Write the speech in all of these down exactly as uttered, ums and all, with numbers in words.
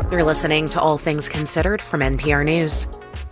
You're listening to All Things Considered from N P R News.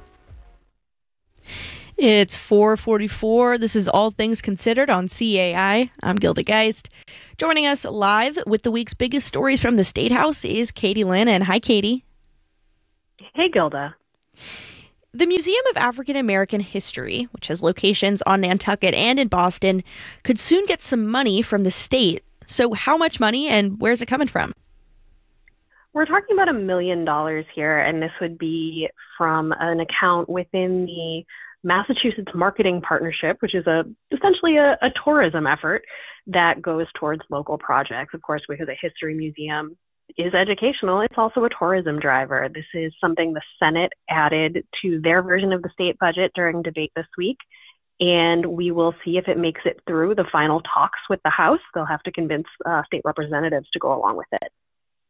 It's four forty-four. This is All Things Considered on C A I. I'm Gilda Geist. Joining us live with the week's biggest stories from the State House is Katie Lannon. Hi, Katie. Hey, Gilda. The Museum of African American History, which has locations on Nantucket and in Boston, could soon get some money from the state. So how much money and where's it coming from? We're talking about a million dollars here, and this would be from an account within the Massachusetts Marketing Partnership, which is a essentially a, a tourism effort that goes towards local projects. Of course, because a history museum is educational, it's also a tourism driver. This is something the Senate added to their version of the state budget during debate this week, and we will see if it makes it through the final talks with the House. They'll have to convince uh, state representatives to go along with it.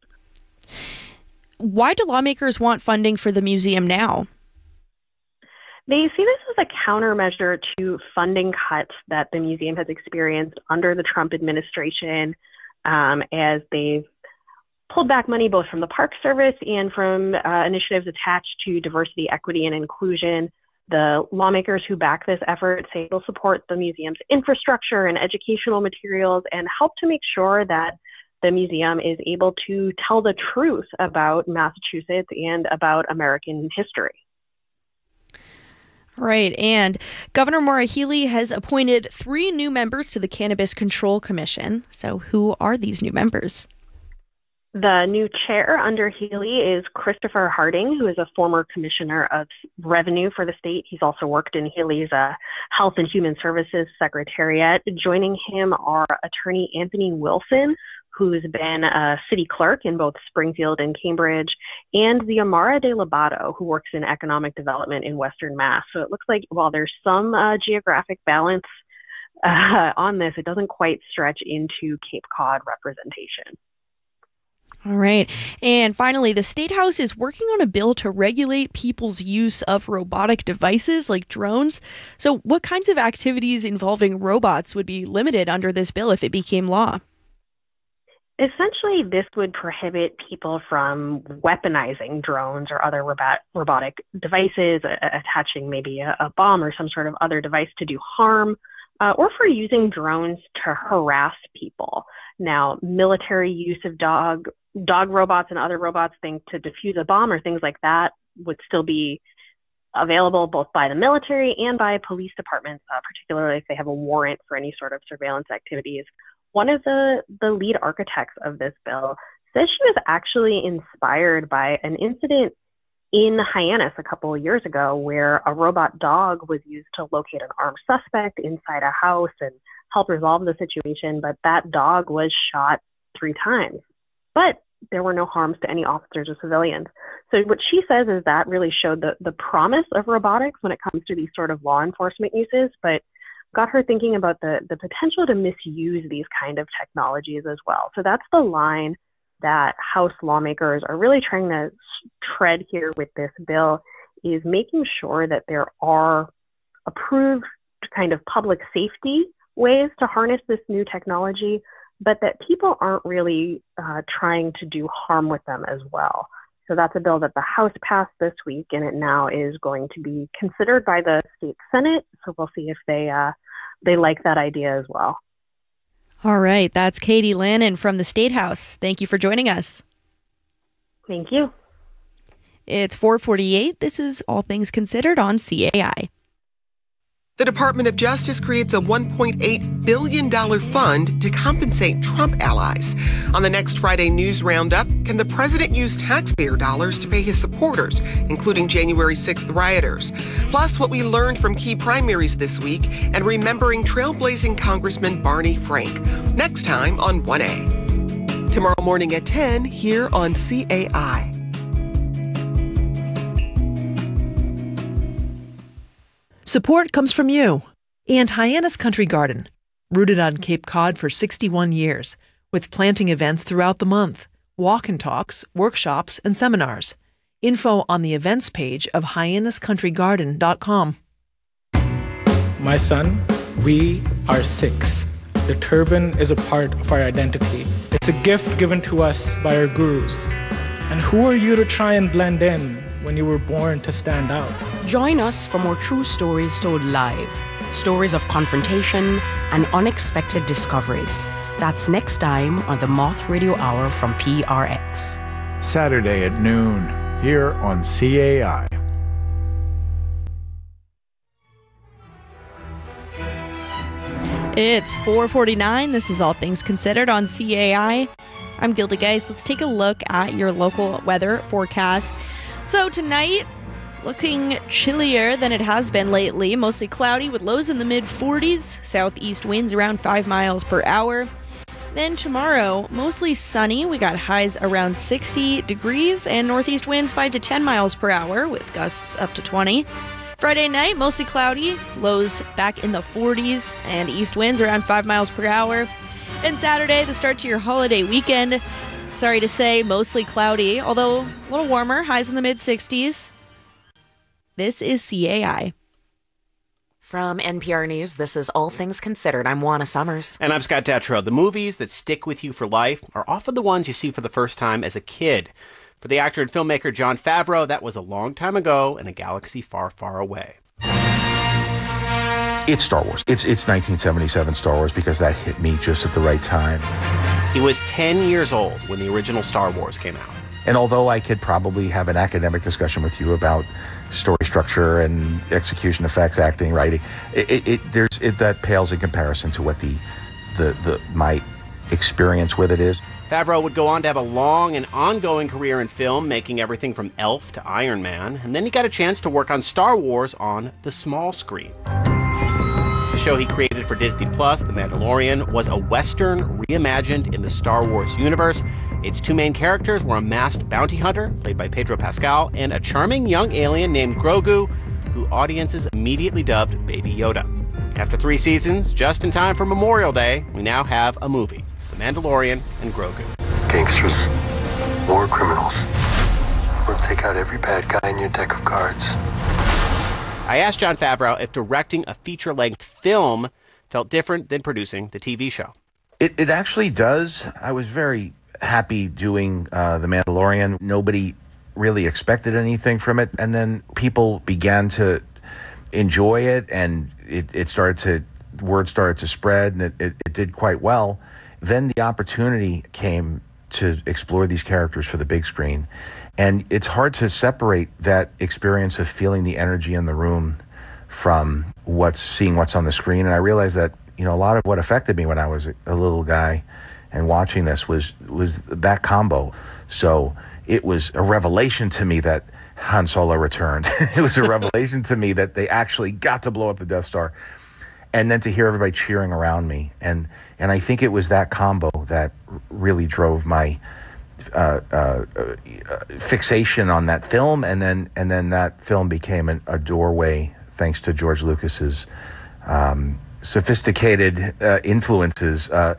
Why do lawmakers want funding for the museum now? They see this as a countermeasure to funding cuts that the museum has experienced under the Trump administration, um, as they've pulled back money both from the Park Service and from uh, initiatives attached to diversity, equity, and inclusion. The lawmakers who back this effort say they'll support the museum's infrastructure and educational materials and help to make sure that the museum is able to tell the truth about Massachusetts and about American history. Right, and Governor Maura Healey has appointed three new members to the Cannabis Control Commission. So who are these new members? The new chair under Healey is Christopher Harding, who is a former commissioner of revenue for the state. He's also worked in Healey's uh, Health and Human Services Secretariat. Joining him are attorney Anthony Wilson, who's been a city clerk in both Springfield and Cambridge, and Xiomara De Lobato, who works in economic development in Western Mass. So it looks like while there's some uh, geographic balance uh, on this, it doesn't quite stretch into Cape Cod representation. All right. And finally, the State House is working on a bill to regulate people's use of robotic devices like drones. So what kinds of activities involving robots would be limited under this bill if it became law? Essentially, this would prohibit people from weaponizing drones or other robot, robotic devices, uh, attaching maybe a, a bomb or some sort of other device to do harm, uh, or for using drones to harass people. Now, military use of dog dog robots and other robots, think to defuse a bomb or things like that, would still be available both by the military and by police departments, uh, particularly if they have a warrant for any sort of surveillance activities. One of the, the lead architects of this bill says she was actually inspired by an incident in Hyannis a couple of years ago where a robot dog was used to locate an armed suspect inside a house and help resolve the situation, but that dog was shot three times. But there were no harms to any officers or civilians. So what she says is that really showed the, the promise of robotics when it comes to these sort of law enforcement uses, but got her thinking about the, the potential to misuse these kind of technologies as well. So that's the line that House lawmakers are really trying to tread here with this bill, is making sure that there are approved kind of public safety ways to harness this new technology, but that people aren't really uh, trying to do harm with them as well. So that's a bill that the House passed this week, and it now is going to be considered by the state Senate. So we'll see if they uh, they like that idea as well. All right. That's Katie Lannon from the State House. Thank you for joining us. Thank you. It's four forty-eight. This is All Things Considered on C A I. The Department of Justice creates a one point eight billion dollars fund to compensate Trump allies. On the next Friday News Roundup, can the president use taxpayer dollars to pay his supporters, including January sixth rioters? Plus, what we learned from key primaries this week and remembering trailblazing Congressman Barney Frank. Next time on one A. Tomorrow morning at ten here on C A I. Support comes from you and Hyannis Country Garden, rooted on Cape Cod for sixty-one years, with planting events throughout the month, walk and talks, workshops, and seminars. Info on the events page of hyannis country garden dot com. My son, we are Sikhs. The turban is a part of our identity. It's a gift given to us by our gurus. And who are you to try and blend in when you were born to stand out? Join us for more true stories told live. Stories of confrontation and unexpected discoveries. That's next time on the Moth Radio Hour from P R X. Saturday at noon, here on C A I. It's four forty-nine. This is All Things Considered on C A I. I'm Gilda Geis. Let's take a look at your local weather forecast. So tonight, looking chillier than it has been lately. Mostly cloudy with lows in the mid forties. Southeast winds around five miles per hour. Then tomorrow, mostly sunny. We got highs around sixty degrees and northeast winds five to ten miles per hour with gusts up to twenty. Friday night, mostly cloudy, lows back in the forties, and east winds around five miles per hour. And Saturday, the start to your holiday weekend, sorry to say, mostly cloudy, although a little warmer, highs in the mid-sixties. This is C A I. From N P R News, this is All Things Considered. I'm Juana Summers. And I'm Scott Detrow. The movies that stick with you for life are often the ones you see for the first time as a kid. For the actor and filmmaker Jon Favreau, that was a long time ago in a galaxy far, far away. It's Star Wars. It's it's nineteen seventy-seven Star Wars because that hit me just at the right time. He was ten years old when the original Star Wars came out. And although I could probably have an academic discussion with you about story structure and execution effects, acting, writing, it, it, it there's it, that pales in comparison to what the the the my experience with it is. Favreau would go on to have a long and ongoing career in film, making everything from Elf to Iron Man, and then he got a chance to work on Star Wars on the small screen. The show he created for Disney Plus, The Mandalorian, was a Western reimagined in the Star Wars universe. Its two main characters were a masked bounty hunter, played by Pedro Pascal, and a charming young alien named Grogu, who audiences immediately dubbed Baby Yoda. After three seasons, just in time for Memorial Day, we now have a movie, The Mandalorian and Grogu. Gangsters, war criminals. We'll take out every bad guy in your deck of cards. I asked Jon Favreau if directing a feature-length film felt different than producing the T V show. It, it actually does. I was very happy doing uh, The Mandalorian. Nobody really expected anything from it. And then people began to enjoy it, and it, it started to, word started to spread, and it, it, it did quite well. Then the opportunity came to explore these characters for the big screen. And it's hard to separate that experience of feeling the energy in the room from what's seeing what's on the screen. And I realized that, you know, a lot of what affected me when I was a little guy and watching this was was that combo. So it was a revelation to me that Han Solo returned. It was a revelation to me that they actually got to blow up the Death Star. And then to hear everybody cheering around me. And, and I think it was that combo that really drove my Uh, uh, uh, fixation on that film, and then and then that film became an, a doorway, thanks to George Lucas's um, sophisticated uh, influences uh,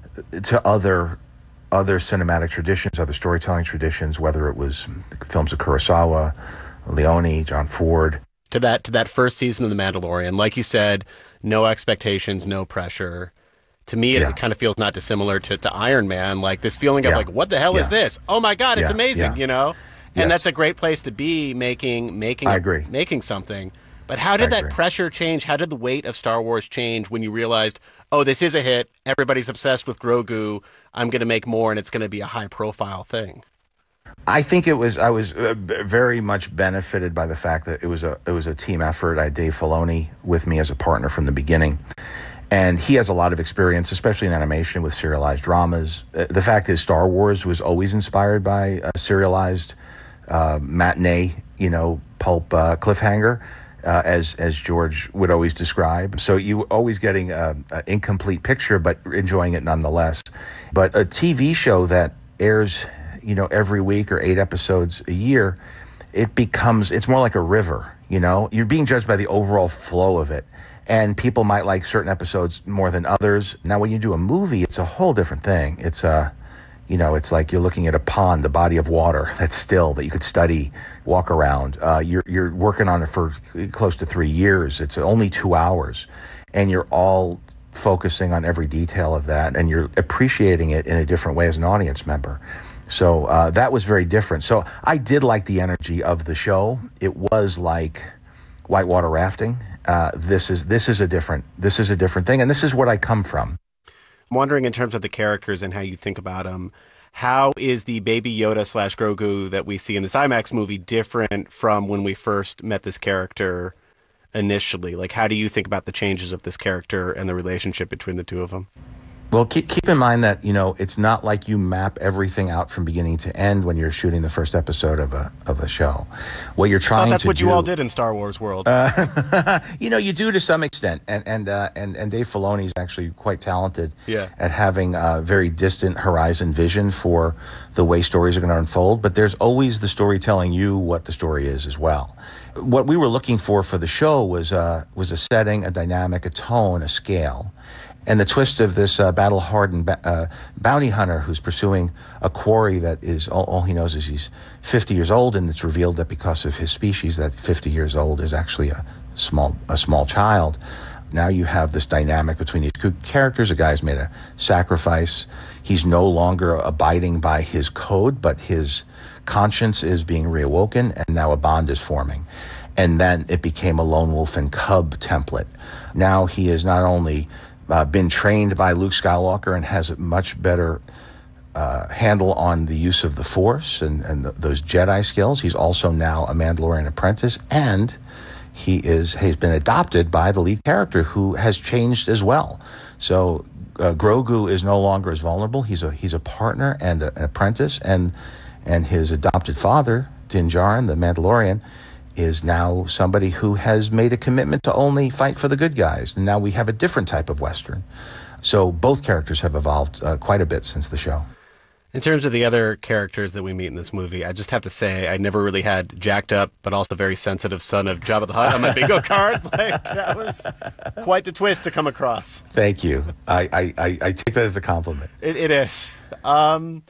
to other other cinematic traditions, other storytelling traditions, whether it was films of Kurosawa, Leone, John Ford. To that to that first season of The Mandalorian, like you said, no expectations, no pressure. To me, it, yeah. it kind of feels not dissimilar to, to Iron Man, like this feeling of yeah. like, what the hell yeah. is this? Oh my God, it's yeah. amazing, yeah. you know? And yes. that's a great place to be making making I a, agree. making something. But how did I that agree. pressure change? How did the weight of Star Wars change when you realized, oh, this is a hit, everybody's obsessed with Grogu, I'm going to make more, and it's going to be a high-profile thing? I think it was. I was uh, very much benefited by the fact that it was a it was a team effort. I had Dave Filoni with me as a partner from the beginning. And he has a lot of experience, especially in animation, with serialized dramas. Uh, the fact is, Star Wars was always inspired by a serialized uh, matinee, you know, pulp uh, cliffhanger, uh, as as George would always describe. So you always getting an incomplete picture, but enjoying it nonetheless. But a T V show that airs, you know, every week or eight episodes a year, it becomes, it's more like a river, you know? You're being judged by the overall flow of it. And people might like certain episodes more than others. Now, when you do a movie, it's a whole different thing. It's a, you know, it's like you're looking at a pond, a body of water that's still, that you could study, walk around. Uh, you're you're working on it for close to three years. It's only two hours, and you're all focusing on every detail of that, and you're appreciating it in a different way as an audience member. So uh, that was very different. So I did like the energy of the show. It was like whitewater rafting. Uh, this is this is a different this is a different thing, and this is what I come from. I'm wondering, in terms of the characters and how you think about them, how is the Baby Yoda slash Grogu that we see in this IMAX movie different from when we first met this character initially? Like, how do you think about the changes of this character and the relationship between the two of them? Well, keep, keep in mind that, you know, it's not like you map everything out from beginning to end when you're shooting the first episode of a of a show. What you're trying to do... that's what you all did in Star Wars world. Uh, you know, you do to some extent. And and uh, and, and Dave Filoni is actually quite talented yeah. at having a very distant horizon vision for the way stories are going to unfold. But there's always the story telling you what the story is as well. What we were looking for for the show was, uh, was a setting, a dynamic, a tone, a scale. And the twist of this uh, battle-hardened uh, bounty hunter who's pursuing a quarry that is, all, all he knows is he's fifty years old, and it's revealed that because of his species, that fifty years old is actually a small a small child. Now you have this dynamic between these two characters. A guy's made a sacrifice. He's no longer abiding by his code, but his conscience is being reawoken, and now a bond is forming. And then it became a lone wolf and cub template. Now he is not only... Uh, been trained by Luke Skywalker and has a much better uh, handle on the use of the Force and, and the, those Jedi skills. He's also now a Mandalorian apprentice, and he is has been adopted by the lead character, who has changed as well. So uh, Grogu is no longer as vulnerable. He's a he's a partner and a, an apprentice, and and his adopted father, Din Djarin, the Mandalorian, is now somebody who has made a commitment to only fight for the good guys. And now we have a different type of Western. So both characters have evolved uh, quite a bit since the show. In terms of the other characters that we meet in this movie, I just have to say I never really had jacked up, but also very sensitive son of Jabba the Hutt on my bingo card. Like, that was quite the twist to come across. Thank you. I, I, I, I take that as a compliment. It, it is. Um...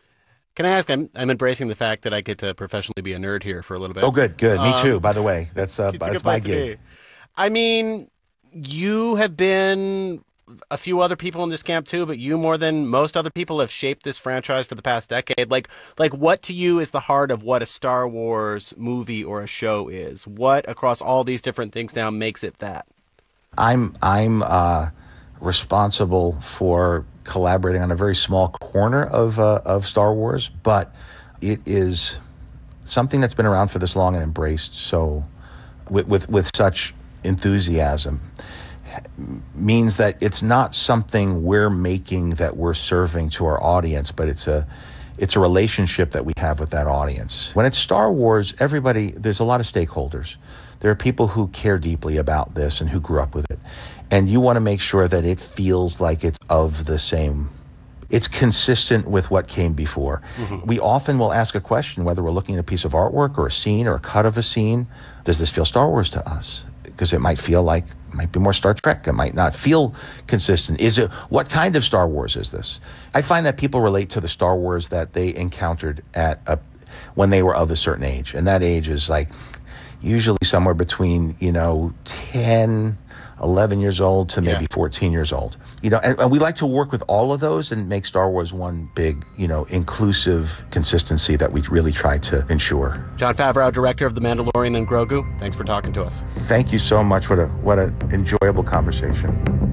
Can I ask, I'm, I'm embracing the fact that I get to professionally be a nerd here for a little bit. Oh, good, good. Me um, too, by the way. That's, uh, that's my gig. I mean, you have been a few other people in this camp too, but you more than most other people have shaped this franchise for the past decade. Like, like what to you is the heart of what a Star Wars movie or a show is? What across all these different things now makes it that? I'm, I'm uh, responsible for collaborating on a very small corner of uh, of Star Wars, but it is something that's been around for this long and embraced so with with, with such enthusiasm means that it's not something we're making that we're serving to our audience, but it's a it's a relationship that we have with that audience. When it's Star Wars, everybody, there's a lot of stakeholders. There are people who care deeply about this and who grew up with it. And you want to make sure that it feels like it's of the same, it's consistent with what came before. Mm-hmm. We often will ask a question, whether we're looking at a piece of artwork or a scene or a cut of a scene, does this feel Star Wars to us? Because it might feel like, it might be more Star Trek. It might not feel consistent. Is it, what kind of Star Wars is this? I find that people relate to the Star Wars that they encountered at a, when they were of a certain age. And that age is like usually somewhere between, you know, ten, eleven years old to maybe yeah. fourteen years old. You know, and, and we like to work with all of those and make Star Wars one big, you know, inclusive consistency that we really try to ensure. Jon Favreau, director of The Mandalorian and Grogu, thanks for talking to us. Thank you so much. What a what an enjoyable conversation.